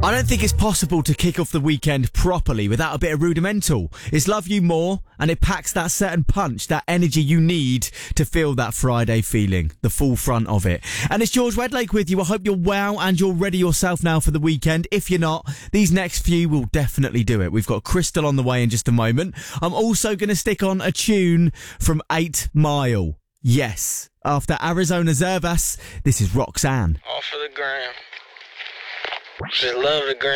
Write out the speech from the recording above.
I don't think it's possible to kick off the weekend properly without a bit of Rudimental. It's Love You More, and it packs that certain punch, that energy you need to feel that Friday feeling, the full front of it. And it's George Wedlake with you. I hope you're well and you're ready yourself now for the weekend. If you're not, these next few will definitely do it. We've got Crystal on the way in just a moment. I'm also going to stick on a tune from 8 Mile. Yes, after Arizona Zervas, this is Roxanne. Off of the gram. Just love the gram.